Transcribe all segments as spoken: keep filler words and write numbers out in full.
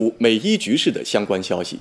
美伊局势的相关消息。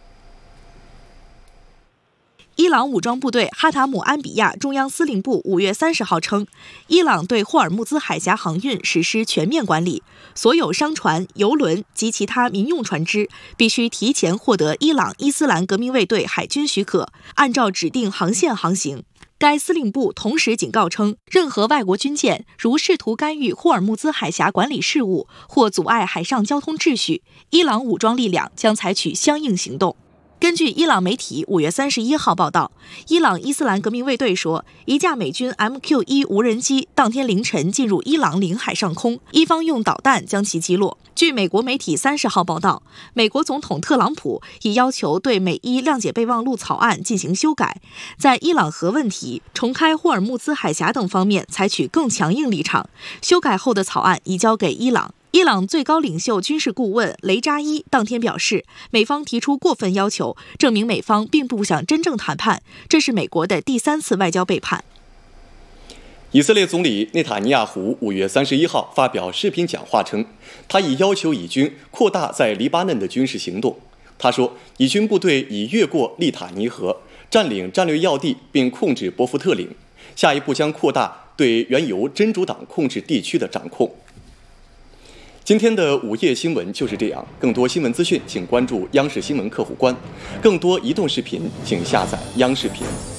伊朗武装部队哈塔姆安比亚中央司令部五月三十号称，伊朗对霍尔木兹海峡航运实施全面管理，所有商船、油轮及其他民用船只必须提前获得伊朗伊斯兰革命卫队海军许可，按照指定航线航行。该司令部同时警告称，任何外国军舰如试图干预霍尔木兹海峡管理事务或阻碍海上交通秩序，伊朗武装力量将采取相应行动。根据伊朗媒体五月三十一号报道，伊朗伊斯兰革命卫队说，一架美军 M Q 一 无人机当天凌晨进入伊朗领海上空，伊方用导弹将其击落。据美国媒体三十号报道，美国总统特朗普已要求对美伊谅解备忘录草案进行修改，在伊朗核问题、重开霍尔木兹海峡等方面采取更强硬立场。修改后的草案移交给伊朗。伊朗最高领袖军事顾问雷扎伊当天表示，美方提出过分要求，证明美方并不想真正谈判，这是美国的第三次外交背叛。 以色列总理内塔尼亚胡五月三十一号发表视频讲话称，他已要求以军扩大在黎巴嫩的军事行动。他说，以军部队已越过利塔尼河，占领战略要地并控制博福特岭，下一步将扩大对原由真主党控制地区的掌控。今天的午夜新闻就是这样，更多新闻资讯请关注央视新闻客户端，更多移动视频请下载央视频。